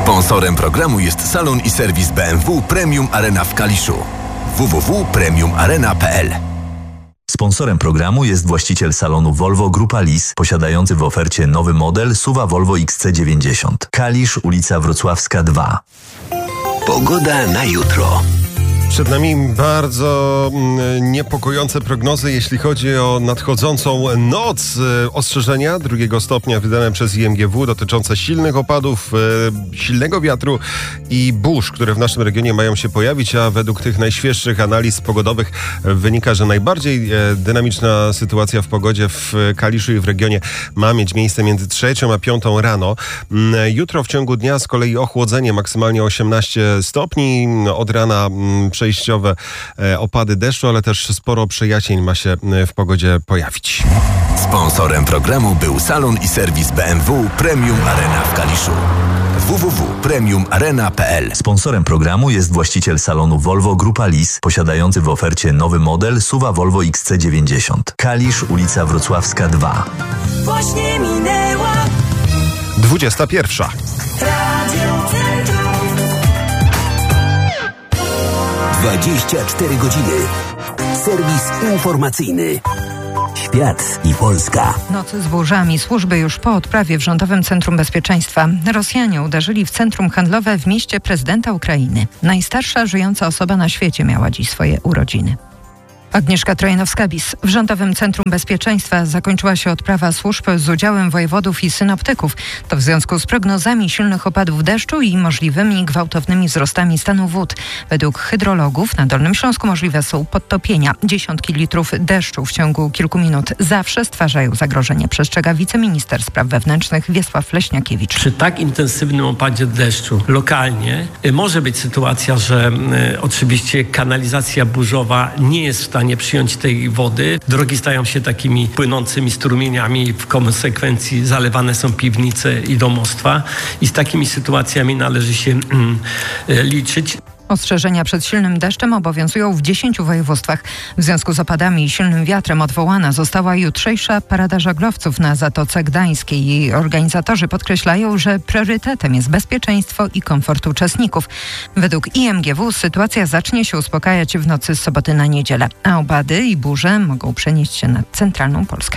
Sponsorem programu jest salon i serwis BMW Premium Arena w Kaliszu. www.premiumarena.pl. Sponsorem programu jest właściciel salonu Volvo Grupa Lis, posiadający w ofercie nowy model SUV Volvo XC90. Kalisz, ulica Wrocławska 2. Pogoda na jutro. Przed nami bardzo niepokojące prognozy, jeśli chodzi o nadchodzącą noc. Ostrzeżenia 2 stopnia wydane przez IMGW dotyczące silnych opadów, silnego wiatru i burz, które w naszym regionie mają się pojawić, a według tych najświeższych analiz pogodowych wynika, że najbardziej dynamiczna sytuacja w pogodzie w Kaliszu i w regionie ma mieć miejsce między 3 a 5 rano. Jutro w ciągu dnia z kolei ochłodzenie, maksymalnie 18 stopni. Od rana przejściowe opady deszczu, ale też sporo przejaśnień ma się w pogodzie pojawić. Sponsorem programu był salon i serwis BMW Premium Arena w Kaliszu. www.premiumarena.pl. Sponsorem programu jest właściciel salonu Volvo Grupa Lis, posiadający w ofercie nowy model SUV Volvo XC90. Kalisz, ulica Wrocławska 2. Właśnie minęła 21. Radio Centrum. 24 godziny. Serwis informacyjny. Świat i Polska. Noc z burzami. Służby już po odprawie w Rządowym Centrum Bezpieczeństwa. Rosjanie uderzyli w centrum handlowe w mieście prezydenta Ukrainy. Najstarsza żyjąca osoba na świecie miała dziś swoje urodziny. Agnieszka Trojanowska-Bis. W Rządowym Centrum Bezpieczeństwa zakończyła się odprawa służb z udziałem wojewodów i synoptyków. To w związku z prognozami silnych opadów deszczu i możliwymi gwałtownymi wzrostami stanu wód. Według hydrologów na Dolnym Śląsku możliwe są podtopienia. Dziesiątki litrów deszczu w ciągu kilku minut zawsze stwarzają zagrożenie, przestrzega wiceminister spraw wewnętrznych Wiesław Leśniakiewicz. Przy tak intensywnym opadzie deszczu lokalnie może być sytuacja, że oczywiście kanalizacja burzowa nie jest w stanie przyjąć tej wody. Drogi stają się takimi płynącymi strumieniami, w konsekwencji zalewane są piwnice i domostwa i z takimi sytuacjami należy się liczyć. Ostrzeżenia przed silnym deszczem obowiązują w 10 województwach. W związku z opadami i silnym wiatrem odwołana została jutrzejsza parada żaglowców na Zatoce Gdańskiej. Jej organizatorzy podkreślają, że priorytetem jest bezpieczeństwo i komfort uczestników. Według IMGW sytuacja zacznie się uspokajać w nocy z soboty na niedzielę, a opady i burze mogą przenieść się nad centralną Polskę.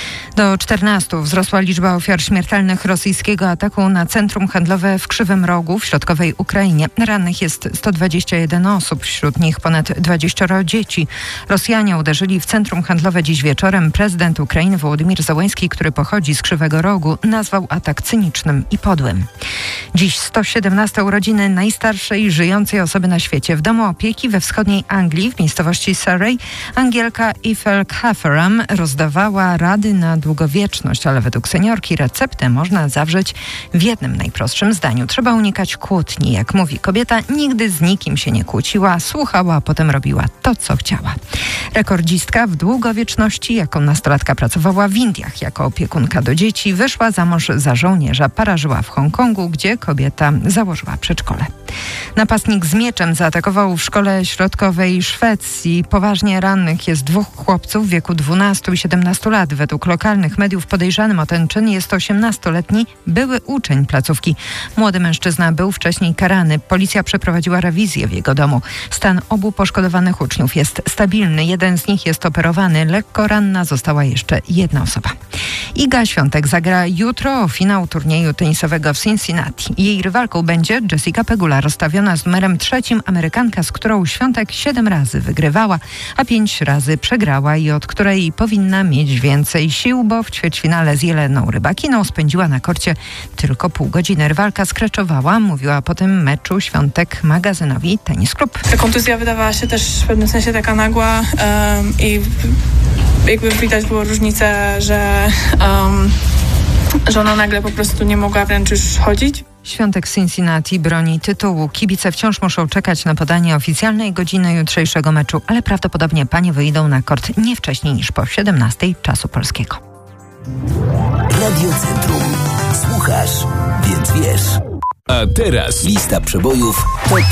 Do 14 wzrosła liczba ofiar śmiertelnych rosyjskiego ataku na centrum handlowe w Krzywym Rogu w środkowej Ukrainie. Rannych jest 121 osób, wśród nich ponad 20 dzieci. Rosjanie uderzyli w centrum handlowe dziś wieczorem. Prezydent Ukrainy Wołodymyr Zełenski, który pochodzi z Krzywego Rogu, nazwał atak cynicznym i podłym. Dziś 117 urodziny najstarszej żyjącej osoby na świecie. W domu opieki we wschodniej Anglii, w miejscowości Surrey, Angielka Ethel Catherham rozdawała rady na długowieczność, ale według seniorki receptę można zawrzeć w jednym najprostszym zdaniu. Trzeba unikać kłótni. Jak mówi kobieta, nigdy z nikim się nie kłóciła, słuchała, a potem robiła to, co chciała. Rekordzistka w długowieczności, jako nastolatka pracowała w Indiach jako opiekunka do dzieci, wyszła za mąż za żołnierza, para żyła w Hongkongu, gdzie kobieta założyła przedszkole. Napastnik z mieczem zaatakował w szkole środkowej Szwecji. Poważnie rannych jest 2 chłopców w wieku 12 i 17 lat. Według lokalnych mediów podejrzanym o ten czyn jest 18-letni były uczeń placówki. Młody mężczyzna był wcześniej karany. Policja przeprowadziła rewizję w jego domu. Stan obu poszkodowanych uczniów jest stabilny. Jeden z nich jest operowany. Lekko ranna została jeszcze jedna osoba. Iga Świątek zagra jutro o finał turnieju tenisowego w Cincinnati. Jej rywalką będzie Jessica Pegula, rozstawiona z numerem 3, Amerykanka, z którą Świątek 7 razy wygrywała, a 5 razy przegrała i od której powinna mieć więcej sił, bo w ćwierćfinale z Jeleną Rybakiną spędziła na korcie tylko pół godziny. Rywalka skreczowała, mówiła po tym meczu Świątek magazynowi Tenis Klub. Ta kontuzja wydawała się też w pewnym sensie taka nagła i jakby widać było różnicę, że ona nagle po prostu nie mogła wręcz już chodzić. Świątek z Cincinnati broni tytułu. Kibice wciąż muszą czekać na podanie oficjalnej godziny jutrzejszego meczu, ale prawdopodobnie panie wyjdą na kort nie wcześniej niż po 17 czasu polskiego. Radio Centrum. Słuchasz, więc wiesz. A teraz lista przebojów TOP